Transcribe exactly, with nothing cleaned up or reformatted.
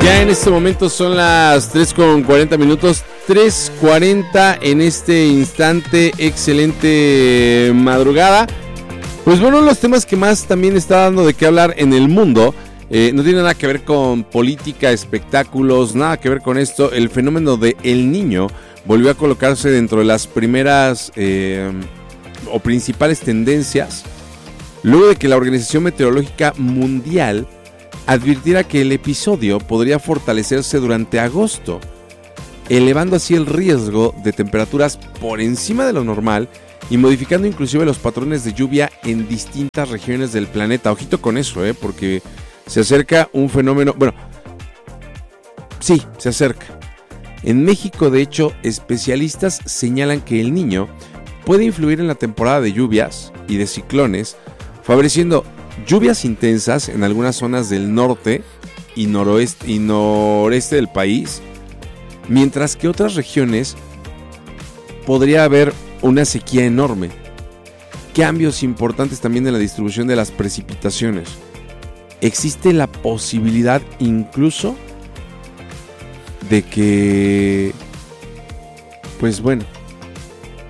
Ya en este momento son las tres con cuarenta minutos, tres cuarenta en este instante, excelente madrugada. Pues bueno, los temas que más también está dando de qué hablar en el mundo, eh, no tiene nada que ver con política, espectáculos, nada que ver con esto. El fenómeno de El Niño volvió a colocarse dentro de las primeras eh, o principales tendencias, luego de que la Organización Meteorológica Mundial advirtiera que el episodio podría fortalecerse durante agosto, elevando así el riesgo de temperaturas por encima de lo normal y modificando inclusive los patrones de lluvia en distintas regiones del planeta. Ojito con eso, ¿eh? Porque se acerca un fenómeno, bueno, sí, se acerca. En México, de hecho, especialistas señalan que El Niño puede influir en la temporada de lluvias y de ciclones, favoreciendo lluvias intensas en algunas zonas del norte y noroeste y noreste del país, mientras que otras regiones podría haber una sequía enorme. Cambios importantes también en la distribución de las precipitaciones. Existe la posibilidad incluso de que, pues bueno,